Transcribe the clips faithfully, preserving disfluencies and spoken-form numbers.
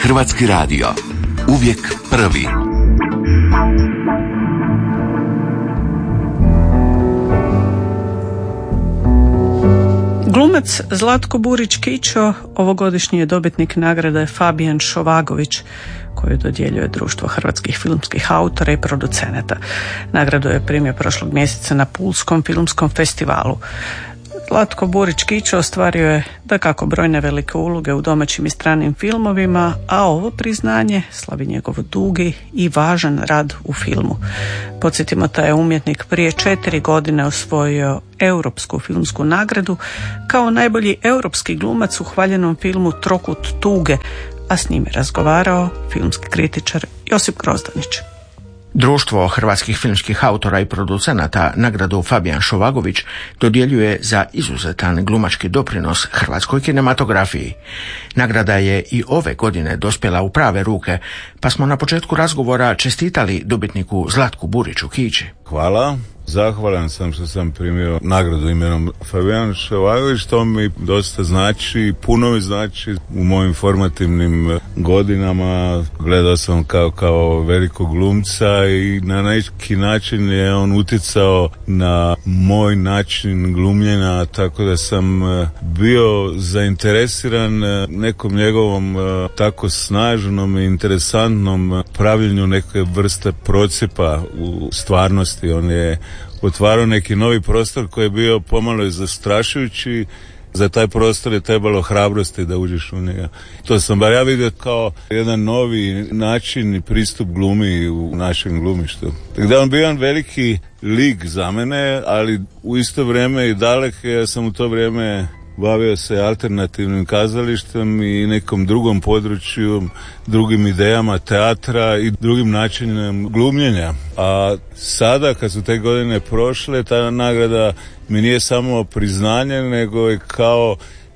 Hrvatski radio. Uvijek prvi. Glumac Zlatko Burić-Kićo ovogodišnji je dobitnik nagrade Fabijan Šovagović koju dodjeljuje Društvo hrvatskih filmskih autora i producenata. Nagradu je primio prošlog mjeseca na Pulskom filmskom festivalu. Zlatko Burić-Kićo ostvario je dakako brojne velike uloge u domaćim i stranim filmovima, a ovo priznanje slavi njegov dugi i važan rad u filmu. Podsjetimo, taj je umjetnik prije četiri godine osvojio Europsku filmsku nagradu kao najbolji europski glumac u hvaljenom filmu Trokut tuge, a s njim je razgovarao filmski kritičar Josip Grozdanić. Društvo hrvatskih filmskih autora i producenata nagradu Fabijan Šovagović dodjeljuje za izuzetan glumački doprinos hrvatskoj kinematografiji. Nagrada je i ove godine dospjela u prave ruke, pa smo na početku razgovora čestitali dobitniku Zlatku Buriću-Kići. Hvala. Zahvalan sam što sam primio nagradu imenom Fabijan Šovagović, to mi dosta znači, puno mi znači u mojim formativnim godinama. Gledao sam kao, kao velikog glumca i na neki način je on utjecao na moj način glumljenja, tako da sam bio zainteresiran nekom njegovom tako snažnom i interesantnom pravljenju neke vrste procjepa u stvarnosti. On je otvarao neki novi prostor koji je bio pomalo i zastrašujući. Za taj prostor je trebalo hrabrosti da uđeš u njega. To sam bar ja vidio kao jedan novi način i pristup glumi u našem glumištu. Tako da on bio jedan veliki lik za mene, ali u isto vrijeme i dalek. Ja sam u to vrijeme bavio se alternativnim kazalištem i nekom drugom području, drugim idejama teatra i drugim načinom glumljenja. A sada, kad su te godine prošle, ta nagrada mi nije samo priznanje, nego je kao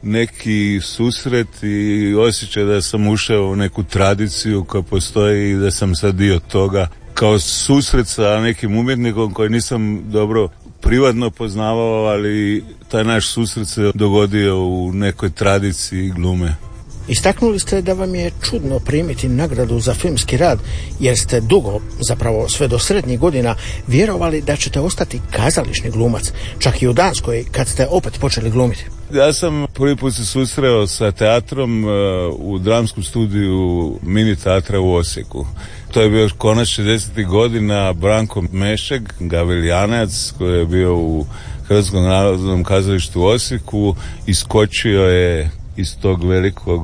neki susret i osjećaj da sam ušao u neku tradiciju koja postoji i da sam sad dio toga. Kao susret sa nekim umjetnikom koji nisam dobro privatno poznavao, ali taj naš susret se dogodio u nekoj tradiciji glume. Istaknuli ste da vam je čudno primiti nagradu za filmski rad, jer ste dugo, zapravo sve do srednjih godina, vjerovali da ćete ostati kazališni glumac, čak i u Danskoj kad ste opet počeli glumiti. Ja sam prvi put se susreo sa teatrom uh, u dramskom studiju mini teatra u Osijeku. To je bio konac šezdesetih godina. Branko Mešek, Gaviljanac, koji je bio u Hrvatskom narodnom kazalištu u Osijeku, iskočio je iz tog velikog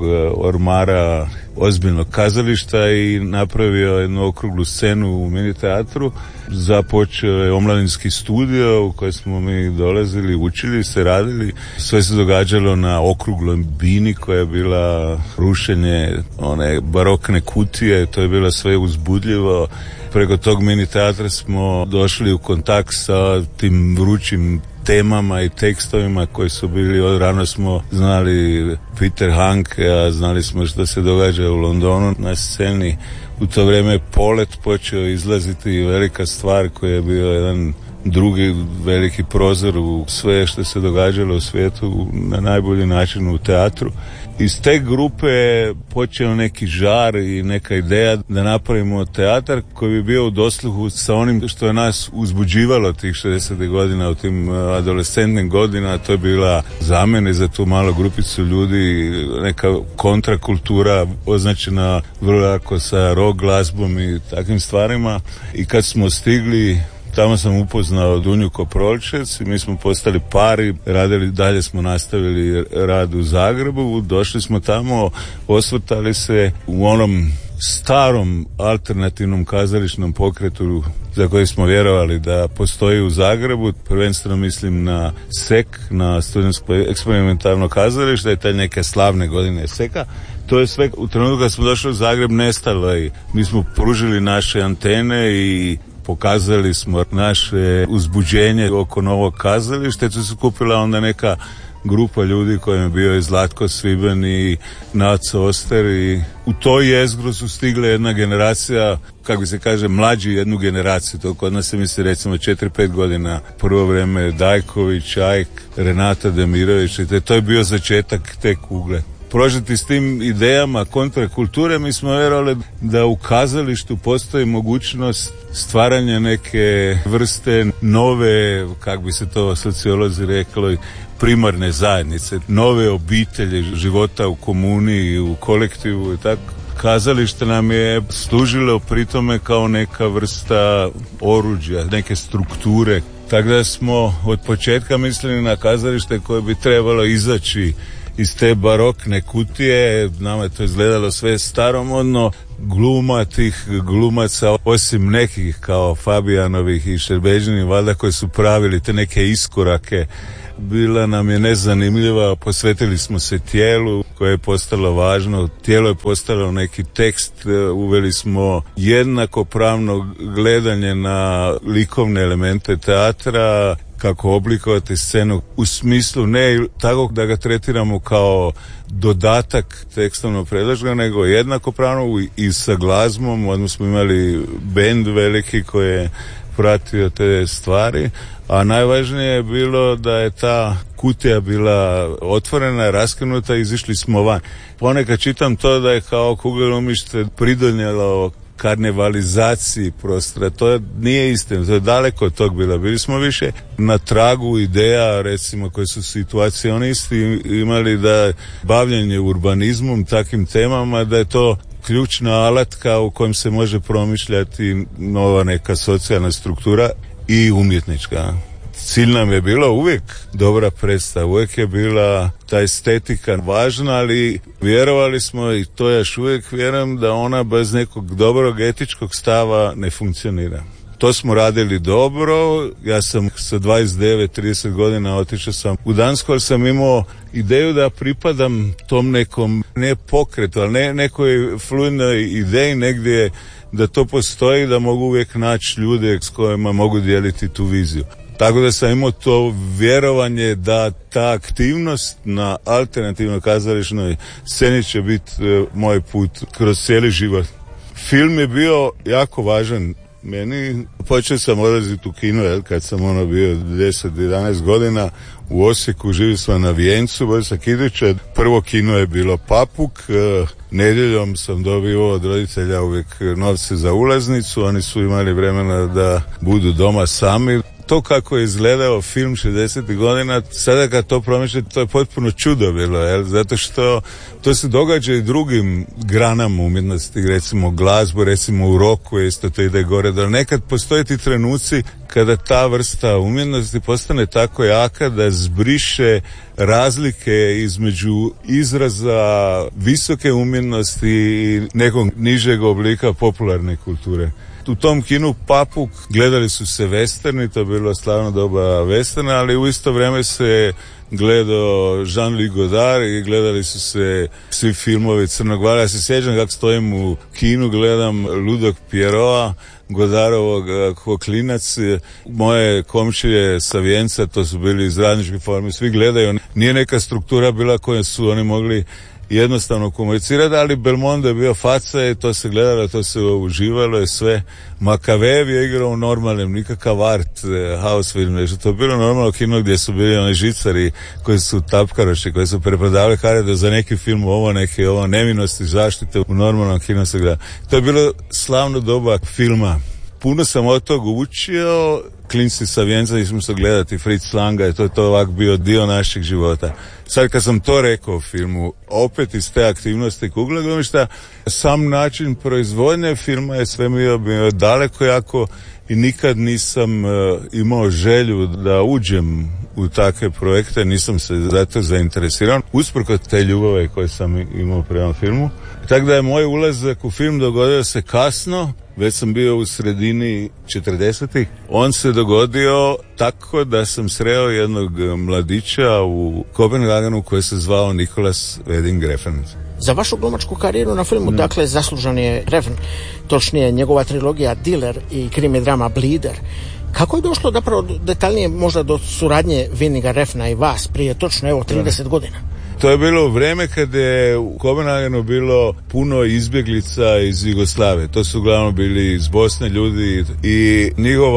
ormara ozbiljnog kazališta i napravio jednu okruglu scenu u mini teatru. Započeo je omladinski studio u koji smo mi dolazili, učili se, radili. Sve se događalo na okrugloj bini koja je bila rušenje one barokne kutije, to je bilo sve uzbudljivo. Preko tog mini teatra smo došli u kontakt sa tim vrućim temama i tekstovima koji su bili, od rano smo znali Peter Handke, a znali smo što se događa u Londonu na sceni. U to vrijeme je Polet počeo izlaziti, velika stvar koja je bio jedan drugi veliki prozor u sve što se događalo u svijetu na najbolji način u teatru. Iz te grupe je počeo neki žar i neka ideja da napravimo teatar koji bi bio u dosluhu sa onim što je nas uzbuđivalo tih šezdesetih godina, u tim adolescentnim godina. To je bila za mene i za tu malu grupicu ljudi neka kontrakultura označena vrlo jako sa rock glazbom i takvim stvarima. I kad smo stigli, tamo sam upoznao Dunju Koprolčec i mi smo postali pari, radili, dalje smo nastavili rad u Zagrebu, došli smo tamo, osvrtali se u onom starom alternativnom kazališnom pokretu za koji smo vjerovali da postoji u Zagrebu. Prvenstveno mislim na S E K, na studentsko eksperimentalno kazalište i te neke slavne godine S E K-a. To je sve u trenutku kad smo došli u Zagreb nestalo i mi smo pružili naše antene i pokazali smo naše uzbuđenje oko novog kazališta. Tu se kupila onda neka grupa ljudi kojim je bio i Zlatko Sviben i Naco Oster i u toj jezgru su stigle jedna generacija, kako se kaže, mlađi jednu generaciju. To kod nas se misli recimo četiri pet godina. Prvo vrijeme Dajković, Ajk, Renata Demirović i te, to je bio začetak te kugle. prožeti s tim idejama kontrakulture, mi smo vjerovali da u kazalištu postoji mogućnost stvaranja neke vrste nove, kako bi se to sociolozi rekli, primarne zajednice, nove obitelji, života u komuni i u kolektivu i tako. Kazalište nam je služilo pritome kao neka vrsta oruđa, neke strukture. Tako da smo od početka mislili na kazalište koje bi trebalo izaći iz te barokne kutije. Nama je to izgledalo sve staromodno. Gluma tih glumaca, osim nekih kao Fabijanovih i Šerbedžinih, valjda koji su pravili te neke iskorake, bila nam je nezanimljiva. Posvetili smo se tijelu koje je postalo važno. Tijelo je postalo neki tekst. Uveli smo jednakopravno gledanje na likovne elemente teatra, kako oblikovati scenu u smislu ne tako da ga tretiramo kao dodatak tekstovno predložga, nego jednakopravno i sa glazbom. Odmah smo imali bend veliki koji je pratio te stvari, a najvažnije je bilo da je ta kutija bila otvorena, raskinuta i izišli smo van. Ponekad čitam to da je kao Kugelomište pridonijelo karnevalizaciji prostora. To nije istina, to je daleko od tog bilo. Bili smo više na tragu ideja, recimo, koje su situacionisti imali, da bavljenje urbanizmom, takvim temama, da je to ključna alatka u kojem se može promišljati nova neka socijalna struktura i umjetnička. Cilj nam je bilo uvijek dobra predstava, uvijek je bila ta estetika važna, ali vjerovali smo, i to još uvijek vjerujem, da ona bez nekog dobrog etičkog stava ne funkcionira. To smo radili dobro. Ja sam sa dvadeset devet trideset godina otišao sam u Dansku, ali sam imao ideju da pripadam tom nekom, ne pokretu, ali ne nekoj fluidnoj ideji negdje, da to postoji, da mogu uvijek naći ljude s kojima mogu dijeliti tu viziju. Tako da sam imao to vjerovanje da ta aktivnost na alternativnoj kazališnoj sceni će biti e, moj put kroz cijeli život. Film je bio jako važan meni. Počeo sam odlaziti u kino, jel, kad sam ono bio deset jedanaest godina u Osijeku, živio sam na Vijencu, Borisa Kidića. Prvo kino je bilo Papuk. E, nedjeljom sam dobio od roditelja uvijek novce za ulaznicu, oni su imali vremena da budu doma sami. To kako je izgledao film šezdesetih godina, sada kad to promišljate, to je potpuno čudo bilo, jel? Zato što to se događa i drugim granama umjetnosti, recimo glazbu, recimo u roku isto to ide gore, da nekad postoje ti trenuci kada ta vrsta umjetnosti postane tako jaka da zbriše razlike između izraza visoke umjetnosti i nekog nižeg oblika popularne kulture. U tom kinu Papuk gledali su se westerni, to je bilo slavno doba westerna, ali u isto vrijeme se gledao Jean-Luc Godard i gledali su se svi filmovi Crnog vala. Ja se sjećam kako stojim u kinu, gledam Ludog Pierrota, Godarovog ko klinac. Moje komšije sa Vijenca, to su bili iz radničke forme, svi gledaju. Nije neka struktura bila koju su oni mogli jednostavno komunicirati, ali Belmondo je bio faca i to se gledalo, to se uživalo je sve. Makavejev je igrao u normalnim, nikakav art house film, nešto to je bilo normalno kino gdje su bili oni žicari koji su tapkaroši, koji su prepadavali karede za neki film, ovo neki, ovo nevinosti, zaštite, u normalnom kino se gleda. To je bilo slavno doba filma. Puno sam od tog učio, klinci sa Vijenca smo se gledati Fritz Langa i to je to ovak bio dio naših života. Sad kad sam to rekao u filmu, opet iz te aktivnosti Kugelomišta, sam način proizvodnje filma je sve bio, bio daleko jako i nikad nisam uh, imao želju da uđem u takve projekte, nisam se zato zainteresirao, usprkos te ljubave koje sam imao prema filmu. Tako da je moj ulazak u film dogodio se kasno, već sam bio u sredini četrdesetih. On se dogodio tako da sam sreo jednog mladića u Kopenhagenu koji se zvao Nicolas Winding Refn. Za vašu glumačku karijeru na filmu, mm. dakle, zaslužan je Refn, točnije njegova trilogija Dealer i krimi drama Bleeder. Kako je došlo da prvo detaljnije možda do suradnje Windinga Refna i vas prije točno evo trideset godina? To je bilo vrijeme kad je u Kopenhagenu bilo puno izbjeglica iz Jugoslavije. To su uglavnom bili iz Bosne ljudi i njihova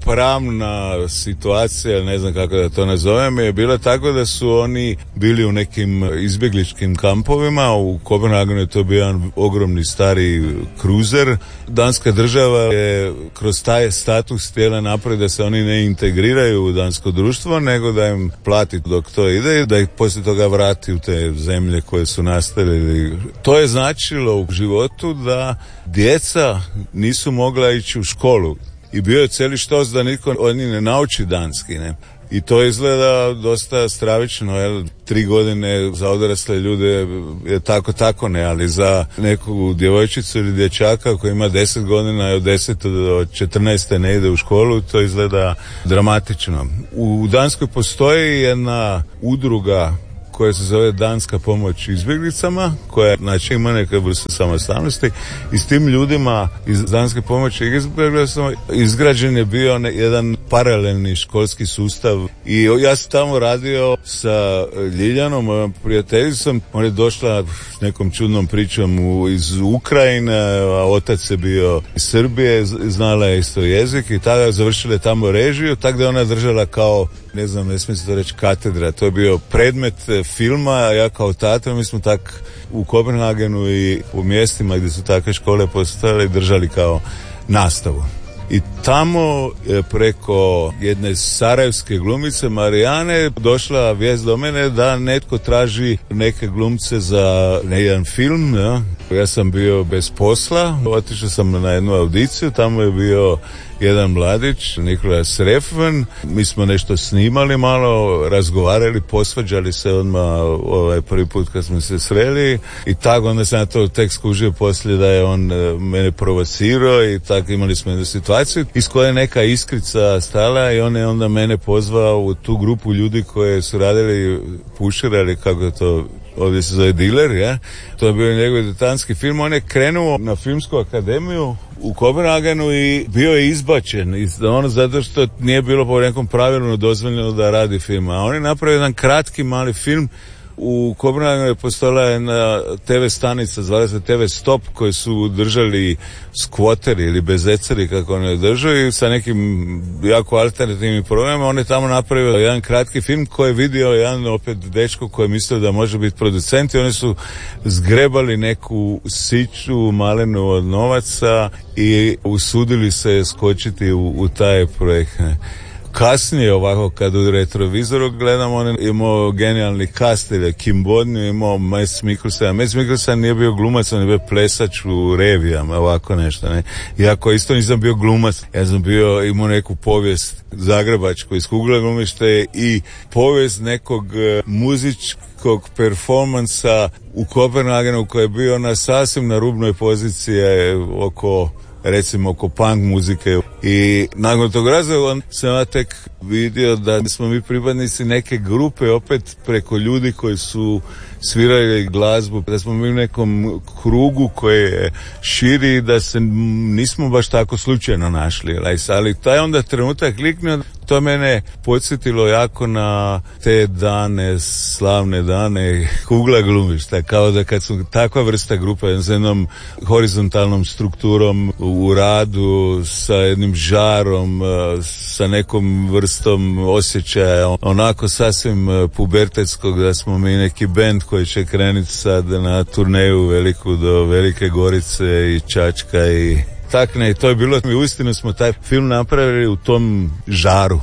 pravna situacija, ne znam kako da to nazovem, je bila tako da su oni bili u nekim izbjegličkim kampovima. U Kopenhagenu je to bio jedan ogromni stari kruzer. Danska država je kroz taj status htjela napraviti da se oni ne integriraju u dansko društvo, nego da im plati dok to ide i da ih poslije toga vrati u te zemlje koje su nastavili. To je značilo u životu da djeca nisu mogla ići u školu. I bio je cijeli štos da niko od njih ne nauči danski, ne. I to izgleda dosta stravično, jel? Tri godine za odrasle ljude je tako tako ne, ali za neku djevojčicu ili dječaka koji ima deset godina i od deset do četrnaeste ne ide u školu, to izgleda dramatično. U Danskoj postoji jedna udruga koja se zove Danska pomoć izbjeglicama, koja znači ima neke vrste samostalnosti i s tim ljudima iz Danske pomoći izbjeglicama izgrađen je bio ne, jedan paralelni školski sustav i ja sam tamo radio sa Ljiljanom, mojom prijateljicom. Ona je došla s nekom čudnom pričom u, iz Ukrajine, a otac je bio iz Srbije, znala je isto jezik i tada završila tamo režiju, tako da je ona držala kao, ne znam, ne smijem se to reći, katedra. To je bio predmet filma, a ja kao tata, mi smo tak u Kopenhagenu i u mjestima gdje su takve škole postojale držali kao nastavu. I tamo preko jedne sarajevske glumice Marijane došla vijest do mene da netko traži neke glumce za jedan film. Ja, ja sam bio bez posla, otišao sam na jednu audiciju, tamo je bio jedan mladić, Nikolas Refn. Mi smo nešto snimali malo, razgovarali, posvađali se odmah ovaj prvi put kad smo se sreli i tako onda sam ja to tek skužio poslije da je on mene provocirao i tako imali smo jednu situaciju iz koje je neka iskrica stala i on je onda mene pozvao u tu grupu ljudi koje su radili puširali, kako to ovdje se zove diler, ja. To je bio njegov debutanski film. On je krenuo na filmsku akademiju u Kopenhagenu i bio je izbačen iz, ono, zato što nije bilo po nekom pravilu dozvoljeno da radi film. A on je napravio jedan kratki mali film. U Kopenhagenu je postojala jedna te ve stanica, zvala se te ve Stop, koje su držali skvoteri ili bezeceri, kako oni držaju, sa nekim jako alternativnim programima. On je tamo napravio jedan kratki film koji je vidio jedan opet dečko koji je mislio da može biti producent i oni su zgrebali neku siću malenu od novaca i usudili se skočiti u, u taj projekt. Kasnije ovako kad u retrovizoru gledam, on je imao genijalni cast, ili Kim Bodnia, imao Mads Mikkelsen. Mads Mikkelsen nije bio glumac, on je bio plesač u revijama, ovako nešto, ne. Iako isto nisam bio glumac, ja sam bio, imao neku povijest zagrebačku iz Kugla glumište i povijest nekog uh, muzičkog performansa u Kopenhagenu koji je bio na sasvim na rubnoj poziciji oko recimo oko punk muzike i nakon tog razloga sam ja tek vidio da smo mi pripadnici neke grupe opet preko ljudi koji su svirali glazbu, da smo mi u nekom krugu koji je širi, da se nismo baš tako slučajno našli, ali taj onda trenutak kliknuo, to mene podsjetilo jako na te dane, slavne dane Kugla glumišta, kao da kad su takva vrsta grupa s jednom horizontalnom strukturom u radu, sa jednim žarom, sa nekom vrstom osjećaja, onako sasvim pubertetskog, da smo mi neki bend koji će krenuti sad na turneju veliku do Velike Gorice i Čačka i takne, i to je bilo, mi uistinu smo taj film napravili u tom žaru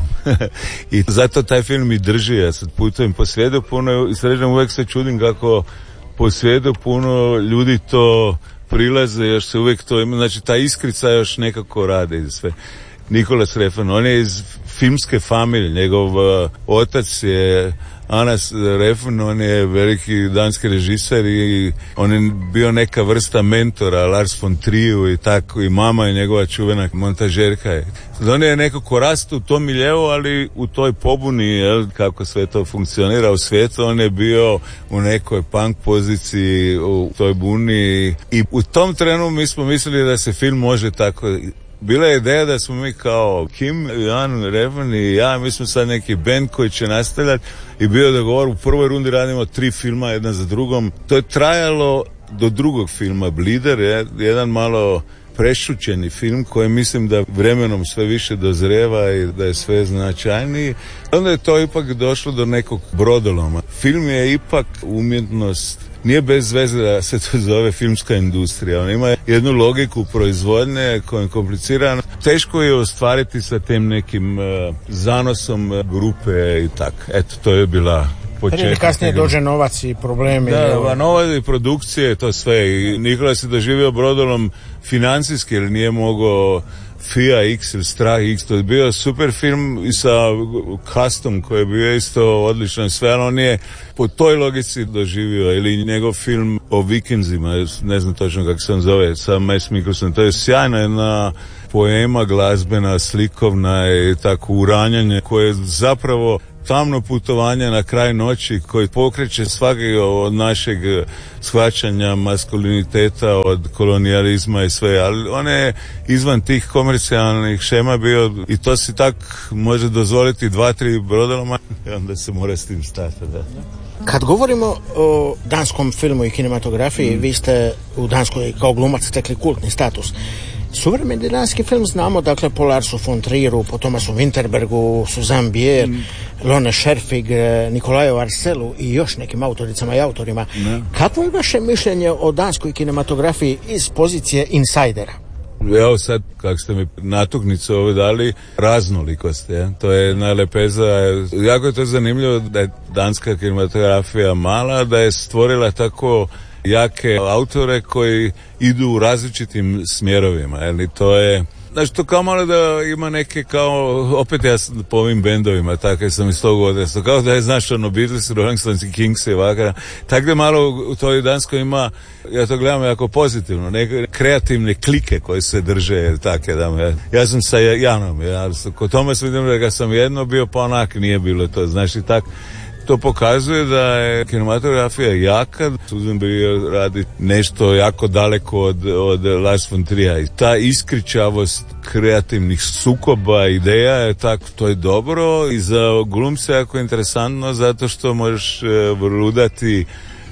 i zato taj film i drži. Ja sad putujem po svijetu puno i sređam, uvijek se čudim kako po svijetu puno ljudi to prilaze, još se uvijek to ima, znači ta iskrica još nekako radi sve. Nikolas Refn, on je iz filmske familije, njegov uh, otac je Anas Refn, on je veliki danski režiser i on je bio neka vrsta mentora Lars von Triju i tako, i mama je njegova čuvena montažerka. On je nekako rast u tom miljeu, ali u toj pobuni, jel, kako sve to funkcionira u svijetu, on je bio u nekoj punk poziciji u toj buni i u tom trenu mi smo mislili da se film može tako. Bila je ideja da smo mi kao Kim, Jan, Refn i ja, mi smo sad neki band koji će nastavljati i bio je dogovor, u prvoj rundi radimo tri filma jedan za drugom. To je trajalo do drugog filma, Bleeder, je, jedan malo prešućeni film koji mislim da vremenom sve više dozreva i da je sve značajniji. Onda je to ipak došlo do nekog brodoloma. Film je ipak umjetnost, nije bez veze da se to zove filmska industrija. On ima jednu logiku proizvodnje koja je komplicirana. Teško je ostvariti sa tim nekim uh, zanosom uh, grupe i tak. Eto, to je bila početak. Prije kasnije dođe novac i problemi. Da, novac i produkcije, to sve. I Nikola se doživio brodolom financijski, jer nije mogao Fija X ili Strah X, to je bio super film i sa Custom koji je bio isto odličan sve, ali on je po toj logici doživio, ili njegov film o Vikinzima, ne znam točno kako se on zove, sa Mads Mikkelsen, to je sjajna jedna poema glazbena, slikovna i tako uranjanje koje zapravo tamno putovanje na kraj noći koji pokreće svaki od našeg shvaćanja maskuliniteta, od kolonijalizma i sve, ali on je izvan tih komercijalnih šema bio i to si tak može dozvoliti dva, tri brodoloma i onda se mora s tim stati. Da. Kad govorimo o danskom filmu i kinematografiji, mm. vi ste u Danskoj kao glumac stekli kultni status. Suvremeni danski film znamo, dakle, po Larsu von Trieru, po Thomasu Winterbergu, Susanne Bier, mm. Lone Scherfig, Nikolaju Arcelu i još nekim autoricama i autorima. Ne. Kako je vaše mišljenje o danskoj kinematografiji iz pozicije insajdera? Evo sad, kako ste mi natuknicu ovo dali, raznolikost, je. To je jedna lepeza. Jako je to zanimljivo da je danska kinematografija mala, da je stvorila tako jake autore koji idu u različitim smjerovima, jer to je, znači to kao malo da ima neke kao, opet ja po ovim bendovima, tako sam iz tog odrasta, kao da je, znaš, ono, Beatles, Rolling Stones i Kings i ovakva, tako da malo u toj Danskoj ima, ja to gledam jako pozitivno, neke kreativne klike koje se drže, tako da, ja, ja sam sa Janom, ja, kod Thomas Winterberga sam jedno bio, pa onak nije bilo to, znaš, i tak. To pokazuje da je kinematografija jaka, Susanne Bier radi nešto jako daleko od, od Lars von Triera. I ta iskričavost kreativnih sukoba, ideja je tako, to je dobro i za glumce jako interesantno zato što možeš vrludati,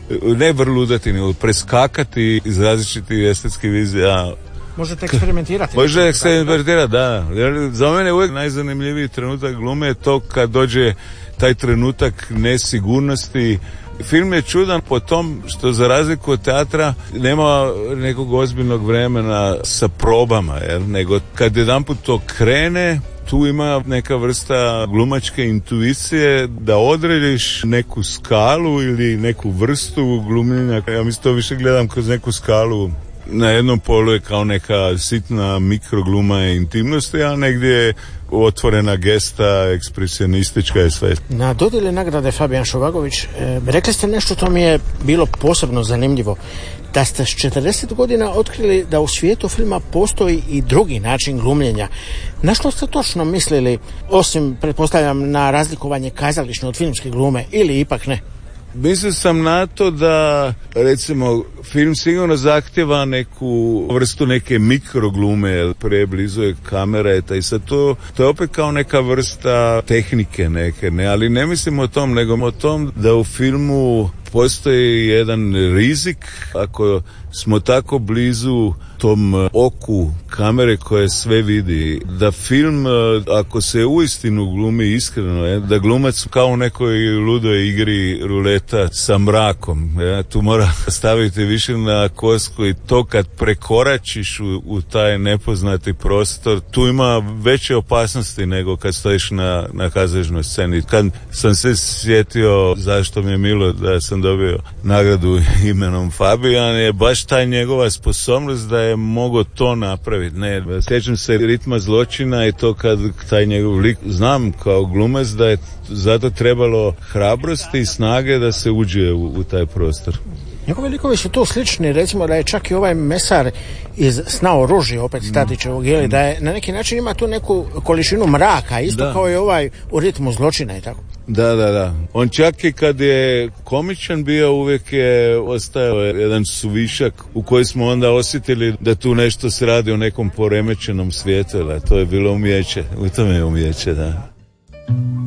ne vrludati, nego preskakati iz različitih estetskih vizija. Možete eksperimentirati. Možete eksperimentirati, da. Za mene uvijek najzanimljiviji trenutak glume je to kad dođe taj trenutak nesigurnosti. Film je čudan po tom što za razliku od teatra nema nekog ozbiljnog vremena sa probama, jer, nego kad jedanput to krene, tu ima neka vrsta glumačke intuicije da odrediš neku skalu ili neku vrstu glumljenja. Ja mislim to više gledam kroz neku skalu. Na jednom polu je kao neka sitna mikrogluma intimnosti, a negdje je otvorena gesta, ekspresionistička i sve. Na dodjeli nagrade Fabijan Šovagović e, rekli ste nešto, to mi je bilo posebno zanimljivo, da ste s četrdeset godina otkrili da u svijetu filma postoji i drugi način glumljenja. Na što ste točno mislili, osim, pretpostavljam, na razlikovanje kazališne od filmske glume, ili ipak ne? Mislio sam na to da, recimo, film sigurno zahtjeva neku vrstu neke mikroglume, preblizu je kamera, eta, i sad to, to je opet kao neka vrsta tehnike neke, ne, ali ne mislim o tom, nego o tom da u filmu postoji jedan rizik ako smo tako blizu tom oku kamere koje sve vidi, da film, ako se uistinu glumi iskreno, je, da glumac kao u nekoj ludoj igri ruleta sa mrakom, je, tu mora staviti više na kosku i to kad prekoračiš u, u taj nepoznati prostor, tu ima veće opasnosti nego kad stojiš na, na kazališnoj sceni. Kad sam se sjetio zašto mi je milo da sam dobio nagradu imenom Fabijan, je baš taj njegova sposobnost da je mogao to napraviti. Ne, sjećam se Ritma zločina i to kad taj njegov lik, znam kao glumac da je zato trebalo hrabrosti i snage da se uđe u, u taj prostor. Njegovi likovi su tu slični, recimo da je čak i ovaj mesar iz Sna o ruži, opet Statićevog, mm. da je na neki način ima tu neku količinu mraka, isto da. Kao i ovaj u Ritmu zločina i tako. Da, da, da. On čak i kad je komičan bio, uvijek je ostajao jedan suvišak u koji smo onda osjetili da tu nešto se radi o nekom poremećenom svijetu. Da. To je bilo umijeće, u tome je umijeće, da.